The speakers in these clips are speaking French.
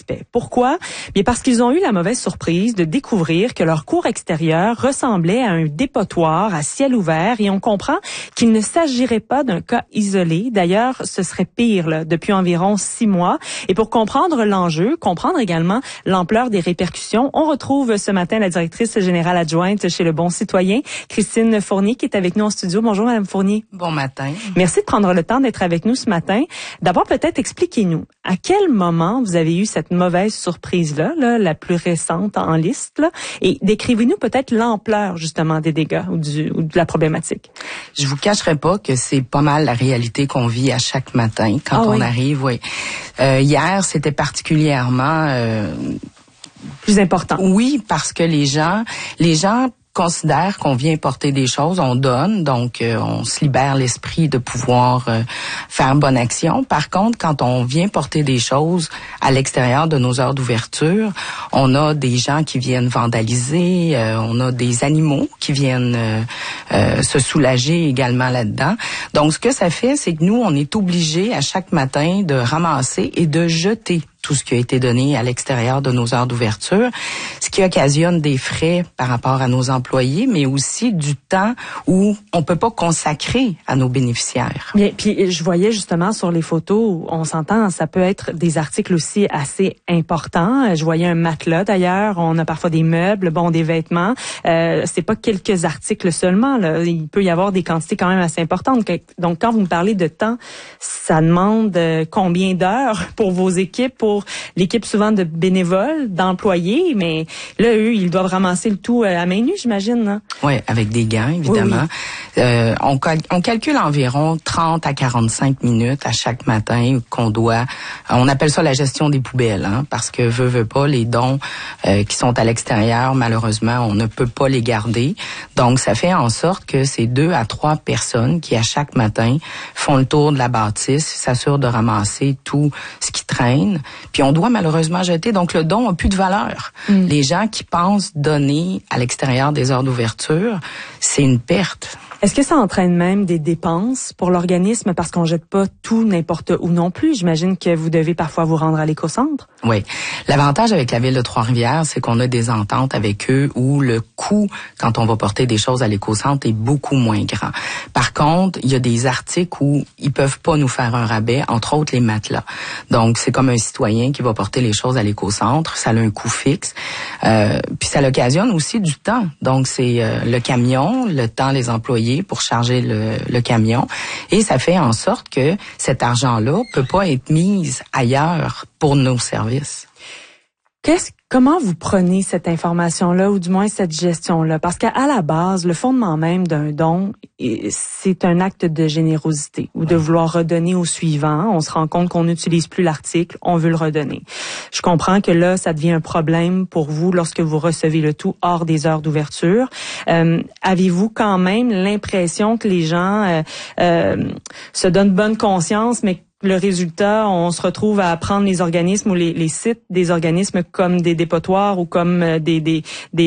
suspects. Pourquoi? Bien parce qu'ils ont eu la mauvaise surprise de découvrir que leur cour extérieure ressemblait à un dépotoir à ciel ouvert et on comprend qu'il ne s'agirait pas d'un cas isolé. D'ailleurs, ce serait pire là, depuis environ 6 mois. Et pour comprendre l'enjeu, comprendre également l'ampleur des répercussions, on retrouve ce matin la directrice générale adjointe chez Le Bon Citoyen, Christine Fournier, qui est avec nous en studio. Bonjour, Madame Fournier. Bon matin. Merci de prendre le temps d'être avec nous ce matin. D'abord, peut-être expliquez-nous, à quel moment vous avez eu cette mauvaise surprise-là, là, la plus récente en liste, là, et décrivez-nous peut-être l'ampleur, justement, des dégâts ou de la problématique. Je vous cacherai pas que c'est pas mal la réalité qu'on vit à chaque matin quand on arrive. Oui. Hier, c'était particulièrement... plus important. Oui, parce que les gens considèrent qu'on vient porter des choses, on donne, donc on se libère l'esprit de pouvoir faire bonne action. Par contre, quand on vient porter des choses à l'extérieur de nos heures d'ouverture, on a des gens qui viennent vandaliser, on a des animaux qui viennent se soulager également là-dedans. Donc, ce que ça fait, c'est que nous, on est obligés à chaque matin de ramasser et de jeter tout ce qui a été donné à l'extérieur de nos heures d'ouverture, ce qui occasionne des frais par rapport à nos employés, mais aussi du temps où on peut pas consacrer à nos bénéficiaires. Bien, puis je voyais justement sur les photos, on s'entend, ça peut être des articles aussi assez importants. Je voyais un matelas d'ailleurs, on a parfois des meubles, des vêtements. C'est pas quelques articles seulement, là. Il peut y avoir des quantités quand même assez importantes. Donc quand vous me parlez de temps, ça demande combien d'heures pour vos équipes, pour l'équipe souvent de bénévoles, d'employés, mais là, eux, ils doivent ramasser le tout à main nue, j'imagine. Hein? Oui, avec des gants, évidemment. Oui. On calcule environ 30 à 45 minutes à chaque matin qu'on doit... On appelle ça la gestion des poubelles, hein, parce que veut pas, les dons qui sont à l'extérieur, malheureusement, on ne peut pas les garder. Donc, ça fait en sorte que c'est 2 à 3 personnes qui, à chaque matin, font le tour de la bâtisse, s'assurent de ramasser tout ce qui traîne. Puis on doit malheureusement jeter. Donc le don a plus de valeur. Les gens qui pensent donner à l'extérieur des heures d'ouverture, c'est une perte. Est-ce que ça entraîne même des dépenses pour l'organisme parce qu'on jette pas tout n'importe où non plus? J'imagine que vous devez parfois vous rendre à l'écocentre. Oui. L'avantage avec la ville de Trois-Rivières, c'est qu'on a des ententes avec eux où le coût, quand on va porter des choses à l'écocentre, est beaucoup moins grand. Par contre, il y a des articles où ils peuvent pas nous faire un rabais, entre autres les matelas. Donc, c'est comme un citoyen qui va porter les choses à l'écocentre. Ça a un coût fixe. Puis ça l'occasionne aussi du temps. Donc, c'est le camion, le temps des employés pour charger le camion. Et ça fait en sorte que cet argent-là peut pas être mis ailleurs pour nos services. Comment vous prenez cette information-là ou du moins cette gestion-là? Parce qu'à la base, le fondement même d'un don, c'est un acte de générosité ou de vouloir redonner au suivant. On se rend compte qu'on n'utilise plus l'article, on veut le redonner. Je comprends que là, ça devient un problème pour vous lorsque vous recevez le tout hors des heures d'ouverture. Avez-vous quand même l'impression que les gens se donnent bonne conscience, mais le résultat, on se retrouve à prendre les organismes ou les sites des organismes comme des dépotoirs ou comme des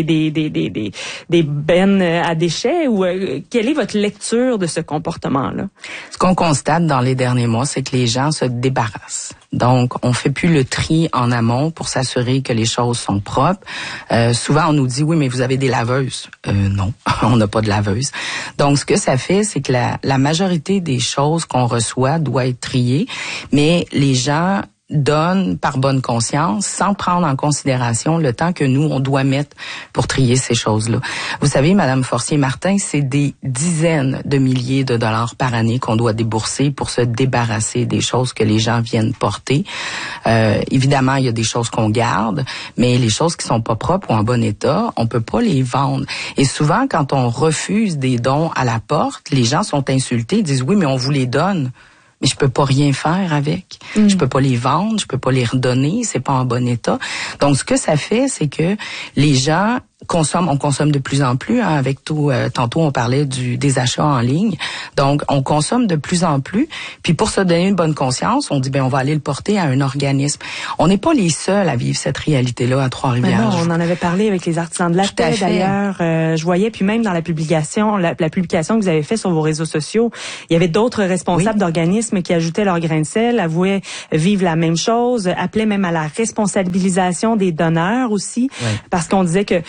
bennes à déchets ou quelle est votre lecture de ce comportement-là? Ce qu'on constate dans les derniers mois, c'est que les gens se débarrassent. Donc, on fait plus le tri en amont pour s'assurer que les choses sont propres. Souvent, on nous dit, oui, mais vous avez des laveuses. Non, on n'a pas de laveuse. Donc, ce que ça fait, c'est que la majorité des choses qu'on reçoit doit être triées, mais les gens donnent par bonne conscience sans prendre en considération le temps que nous, on doit mettre pour trier ces choses-là. Vous savez, Madame Forcier-Martin, c'est des dizaines de milliers de dollars par année qu'on doit débourser pour se débarrasser des choses que les gens viennent porter. Évidemment, il y a des choses qu'on garde, mais les choses qui sont pas propres ou en bon état, on peut pas les vendre. Et souvent, quand on refuse des dons à la porte, les gens sont insultés, ils disent, oui, mais on vous les donne. Mais je peux pas rien faire avec. Je peux pas les vendre, je peux pas les redonner, c'est pas en bon état. Donc, ce que ça fait, c'est que les gens on consomme de plus en plus, hein, avec tout, tantôt on parlait des achats en ligne. Donc, on consomme de plus en plus. Puis pour se donner une bonne conscience, on dit, on va aller le porter à un organisme. On n'est pas les seuls à vivre cette réalité-là à Trois-Rivières. Non, on en avait parlé avec les artisans de la paix, d'ailleurs. Je voyais, puis même dans la publication, la publication que vous avez faite sur vos réseaux sociaux, il y avait d'autres responsables d'organismes qui ajoutaient leur grain de sel, avouaient vivre la même chose, appelaient même à la responsabilisation des donneurs aussi, parce qu'on disait que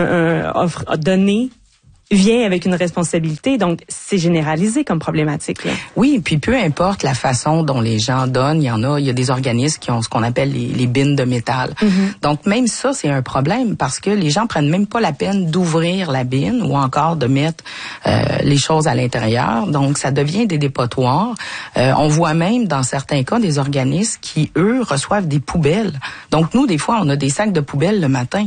offre donner vient avec une responsabilité, donc c'est généralisé comme problématique, là. Oui, puis peu importe la façon dont les gens donnent, il y a des organismes qui ont ce qu'on appelle les bins de métal. Donc même ça, c'est un problème parce que les gens prennent même pas la peine d'ouvrir la bine ou encore de mettre les choses à l'intérieur. Donc ça devient des dépotoirs. On voit même dans certains cas des organismes qui, eux, reçoivent des poubelles. Donc nous, des fois, on a des sacs de poubelles le matin.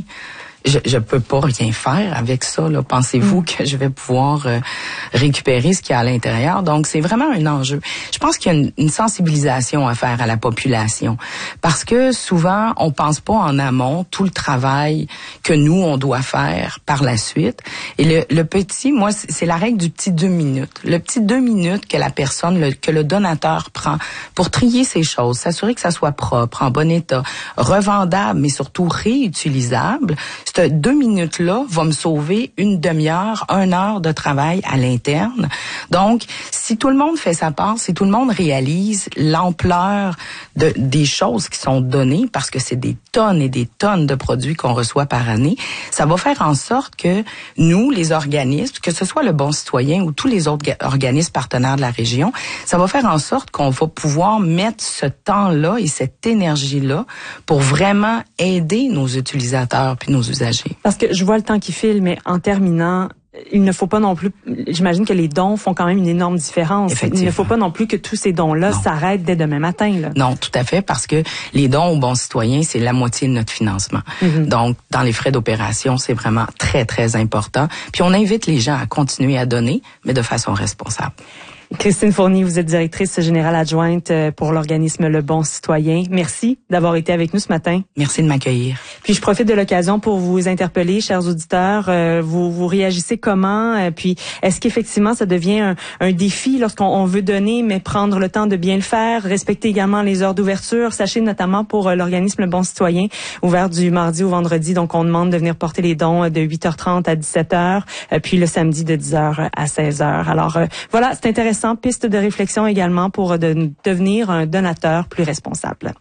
Je peux pas rien faire avec ça, là. Pensez-vous que je vais pouvoir récupérer ce qu'il y a à l'intérieur? Donc, c'est vraiment un enjeu. Je pense qu'il y a une sensibilisation à faire à la population. Parce que souvent, on pense pas en amont tout le travail que nous, on doit faire par la suite. Et le petit, moi, c'est la règle du petit 2 minutes. Le petit 2 minutes que la personne, que le donateur prend pour trier ses choses, s'assurer que ça soit propre, en bon état, revendable, mais surtout réutilisable. Ces 2 minutes-là va me sauver une demi-heure, 1 heure de travail à l'interne. Donc, si tout le monde fait sa part, si tout le monde réalise l'ampleur des choses qui sont données, parce que c'est des tonnes et des tonnes de produits qu'on reçoit par année, ça va faire en sorte que nous, les organismes, que ce soit le Bon Citoyen ou tous les autres organismes partenaires de la région, ça va faire en sorte qu'on va pouvoir mettre ce temps-là et cette énergie-là pour vraiment aider nos utilisateurs puis nos usagers. Parce que je vois le temps qui file, mais en terminant, il ne faut pas non plus, j'imagine que les dons font quand même une énorme différence. Il ne faut pas non plus que tous ces dons-là s'arrêtent dès demain matin, là. Non, tout à fait, parce que les dons aux bons citoyens, c'est la moitié de notre financement. Donc, dans les frais d'opération, c'est vraiment très, très important. Puis on invite les gens à continuer à donner, mais de façon responsable. Christine Fournier, vous êtes directrice générale adjointe pour l'organisme Le Bon Citoyen. Merci d'avoir été avec nous ce matin. Merci de m'accueillir. Puis je profite de l'occasion pour vous interpeller, chers auditeurs. Vous réagissez comment? Puis est-ce qu'effectivement ça devient un défi lorsqu'on veut donner, mais prendre le temps de bien le faire, respecter également les heures d'ouverture? Sachez notamment pour l'organisme Le Bon Citoyen, ouvert du mardi au vendredi. Donc on demande de venir porter les dons de 8h30 à 17h, puis le samedi de 10h à 16h. Alors voilà, c'est intéressant. Piste de réflexion également pour devenir un donateur plus responsable.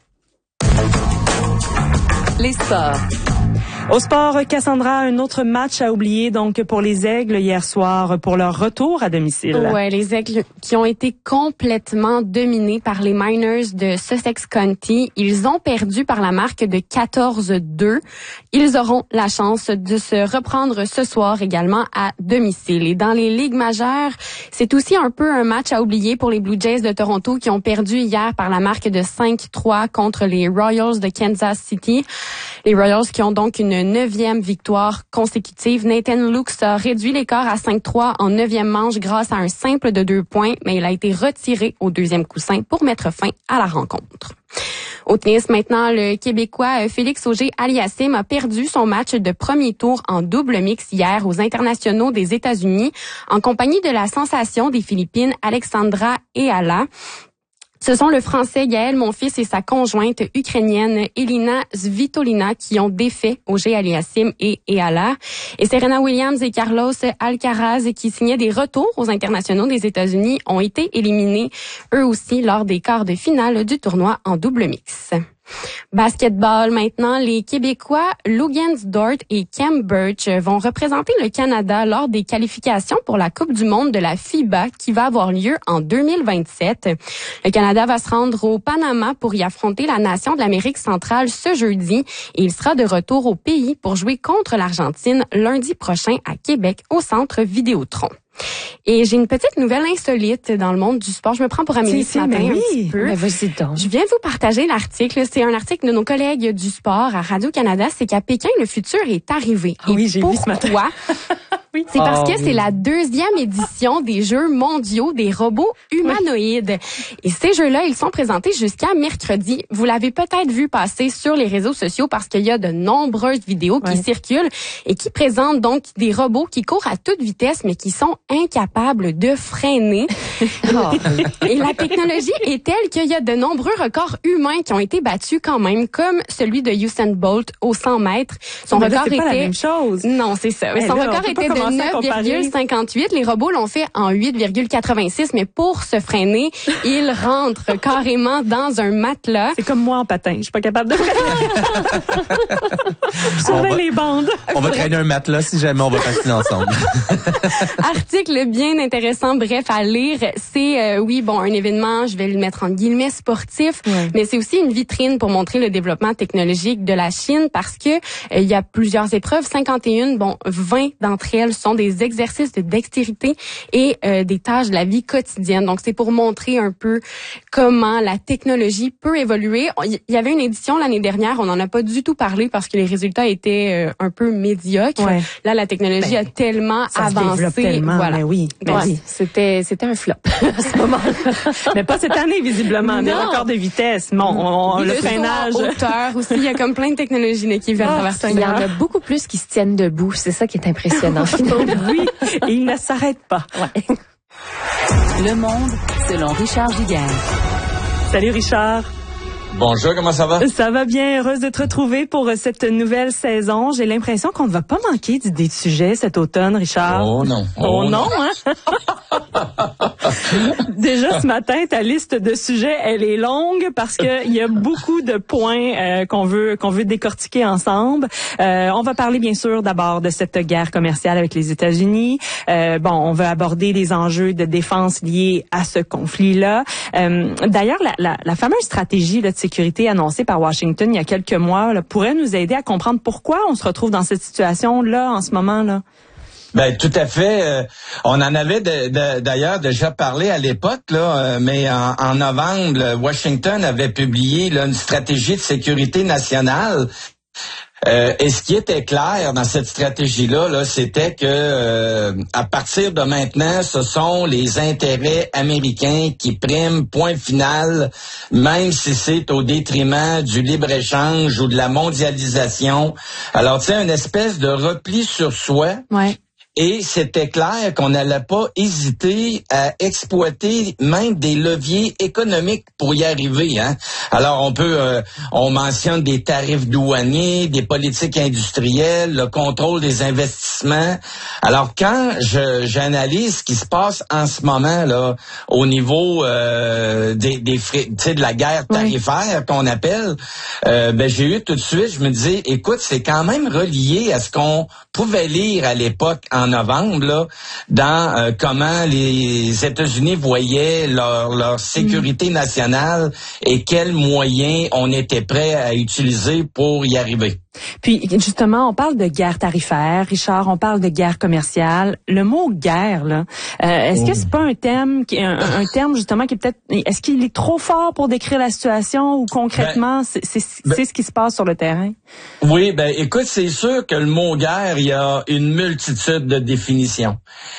Les sports. Au sport, Cassandra, un autre match à oublier donc pour les Aigles hier soir pour leur retour à domicile. Ouais, les Aigles qui ont été complètement dominés par les Miners de Sussex County. Ils ont perdu par la marque de 14-2. Ils auront la chance de se reprendre ce soir également à domicile. Et dans les ligues majeures, c'est aussi un peu un match à oublier pour les Blue Jays de Toronto qui ont perdu hier par la marque de 5-3 contre les Royals de Kansas City. Les Royals qui ont donc une 9e victoire consécutive. Nathan Lukes a réduit l'écart à 5-3 en 9e manche grâce à un simple de 2 points, mais il a été retiré au 2e coussin pour mettre fin à la rencontre. Au tennis, maintenant, le Québécois Félix Auger-Aliassime a perdu son match de premier tour en double mix hier aux internationaux des États-Unis en compagnie de la sensation des Philippines Alexandra Eala. Ce sont le Français Gaël Monfils et sa conjointe ukrainienne Elina Svitolina qui ont défait Auger-Aliassime et Eala. Et Serena Williams et Carlos Alcaraz qui signaient des retours aux internationaux des États-Unis ont été éliminés eux aussi lors des quarts de finale du tournoi en double mix. Basketball maintenant, les Québécois Lougans Dort et Cam Birch vont représenter le Canada lors des qualifications pour la Coupe du monde de la FIBA qui va avoir lieu en 2027. Le Canada va se rendre au Panama pour y affronter la nation de l'Amérique centrale ce jeudi et il sera de retour au pays pour jouer contre l'Argentine lundi prochain à Québec au Centre Vidéotron. Et j'ai une petite nouvelle insolite dans le monde du sport. Je me prends pour Amélie ce matin un petit peu. Mais vas-y donc. Je viens de vous partager l'article. C'est un article de nos collègues du sport à Radio-Canada. C'est qu'à Pékin, le futur est arrivé. Oui, j'ai vu ce matin. Oui. C'est parce que c'est la 2e édition des Jeux mondiaux des robots humanoïdes. Et ces jeux-là, ils sont présentés jusqu'à mercredi. Vous l'avez peut-être vu passer sur les réseaux sociaux parce qu'il y a de nombreuses vidéos qui circulent et qui présentent donc des robots qui courent à toute vitesse mais qui sont incapables de freiner. Et la technologie est telle qu'il y a de nombreux records humains qui ont été battus quand même, comme celui de Usain Bolt au 100 mètres. Son record était était... pas la même chose. Non, c'est ça. Son record était de 9,58. Les robots l'ont fait en 8,86. Mais pour se freiner, il rentre carrément dans un matelas. C'est comme moi en patin. Je suis pas capable de surveille les bandes. On va traîner un matelas si jamais on va patiner ensemble. Article bien intéressant, bref, à lire. C'est, un événement, je vais le mettre en guillemets, sportif, mais c'est aussi une vitrine pour montrer le développement technologique de la Chine parce que il y a plusieurs épreuves, 51, 20 d'entre elles sont des exercices de dextérité et des tâches de la vie quotidienne. Donc, c'est pour montrer un peu comment la technologie peut évoluer. Il y avait une édition l'année dernière, on n'en a pas du tout parlé parce que les résultats étaient un peu médiocres. Ouais. Là, la technologie a tellement avancé. Tellement, voilà. Mais oui. C'était un flop à ce moment-là. Mais pas cette année, visiblement. Des records de vitesse. Bon, le freinage. Hauteur aussi. Il y a comme plein de technologies là, qui viennent traverser. Il y en a beaucoup plus qui se tiennent debout. C'est ça qui est impressionnant. Oui. Et ils ne s'arrêtent pas. Ouais. Le Monde, selon Richard Giguère. Salut Richard. Bonjour, comment ça va? Ça va bien, heureuse de te retrouver pour cette nouvelle saison. J'ai l'impression qu'on ne va pas manquer d'idées de sujets cet automne, Richard. Oh non. Oh non, hein? Déjà ce matin, ta liste de sujets, elle est longue parce que il y a beaucoup de points qu'on veut décortiquer ensemble. On va parler bien sûr d'abord de cette guerre commerciale avec les États-Unis. On va aborder les enjeux de défense liés à ce conflit-là. D'ailleurs, la fameuse stratégie de sécurité annoncée par Washington il y a quelques mois pourrait nous aider à comprendre pourquoi on se retrouve dans cette situation-là en ce moment-là. Ben tout à fait. On en avait d'ailleurs déjà parlé à l'époque, mais en novembre, Washington avait publié une stratégie de sécurité nationale. Et ce qui était clair dans cette stratégie-là, c'était que à partir de maintenant, ce sont les intérêts américains qui priment, point final, même si c'est au détriment du libre-échange ou de la mondialisation. Alors, tu sais, une espèce de repli sur soi. Ouais. Et c'était clair qu'on n'allait pas hésiter à exploiter même des leviers économiques pour y arriver. Hein. Alors on mentionne des tarifs douaniers, des politiques industrielles, le contrôle des investissements. Alors quand j'analyse ce qui se passe en ce moment là au niveau des frais, tu sais, de la guerre tarifaire qu'on appelle, j'ai eu tout de suite, je me disais, écoute, c'est quand même relié à ce qu'on pouvait lire à l'époque en novembre, là, dans comment les États-Unis voyaient leur sécurité nationale et quels moyens on était prêt à utiliser pour y arriver. Puis, justement, on parle de guerre tarifaire, Richard, on parle de guerre commerciale. Le mot guerre, là, est-ce que c'est pas un terme justement qui est peut-être, est-ce qu'il est trop fort pour décrire la situation ou concrètement, c'est ce qui se passe sur le terrain? Oui, écoute, c'est sûr que le mot guerre, il y a une multitude de définitions.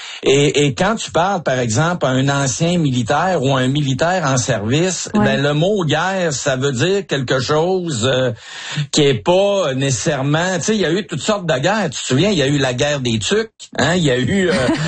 Et quand tu parles, par exemple, à un ancien militaire ou un militaire en service, le mot guerre, ça veut dire quelque chose qui est pas nécessairement... Tu sais, il y a eu toutes sortes de guerres. Tu te souviens, il y a eu la guerre des Tucs, hein, il y a eu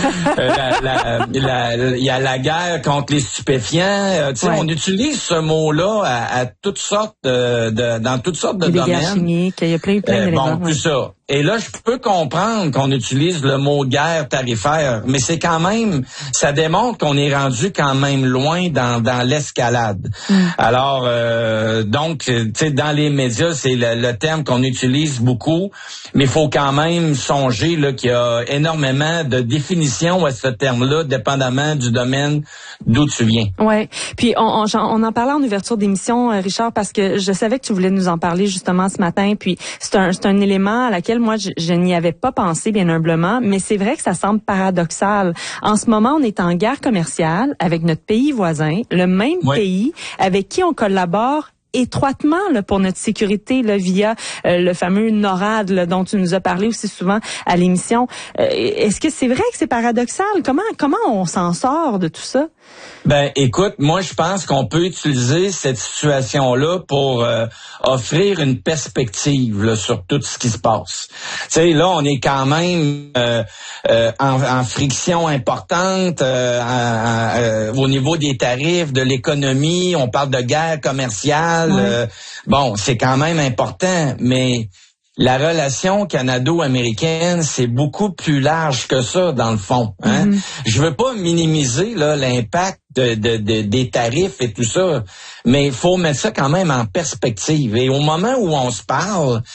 il y a la guerre contre les stupéfiants. Tu sais, on utilise ce mot-là à toutes sortes dans toutes sortes de domaines. Des guerres chimiques, il y a plein d'éléments. Tout ça. Et là, je peux comprendre qu'on utilise le mot guerre tarifaire, mais c'est quand même, ça démontre qu'on est rendu quand même loin dans l'escalade. Alors, donc, tu sais, dans les médias, c'est le terme qu'on utilise beaucoup, mais il faut quand même songer là qu'il y a énormément de définitions à ce terme-là, dépendamment du domaine d'où tu viens. Ouais. Puis on en parlait en ouverture d'émission, Richard, parce que je savais que tu voulais nous en parler justement ce matin. Puis c'est un élément à laquelle moi je n'y avais pas pensé bien humblement, mais c'est vrai que ça semble paradoxal. En ce moment, on est en guerre commerciale avec notre pays voisin, le même pays avec qui on collabore étroitement là, pour notre sécurité là, via le fameux NORAD là, dont tu nous as parlé aussi souvent à l'émission. Est-ce que c'est vrai que c'est paradoxal? Comment on s'en sort de tout ça? Ben, écoute, moi, je pense qu'on peut utiliser cette situation-là pour offrir une perspective là, sur tout ce qui se passe. Tu sais, là, on est quand même en friction importante au niveau des tarifs, de l'économie. On parle de guerre commerciale. Bon, c'est quand même important, mais la relation canado-américaine, c'est beaucoup plus large que ça, dans le fond. Hein? Je veux pas minimiser là l'impact des tarifs et tout ça, mais il faut mettre ça quand même en perspective. Et au moment où on se parle,